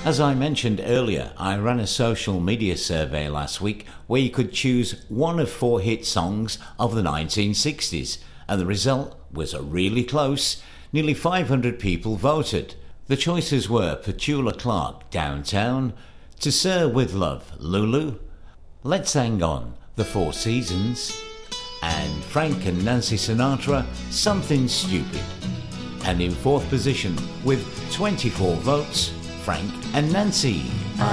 As I mentioned earlier, I ran a social media survey last week where you could choose one of 4 hit songs of the 1960s, and the result was really close. Nearly 500 people voted. The choices were Petula Clark, Downtown, To Sir With Love, Lulu, Let's Hang On, The Four Seasons, and Frank and Nancy Sinatra, Something Stupid. And in 4th position, with 24 votes, Frank and Nancy.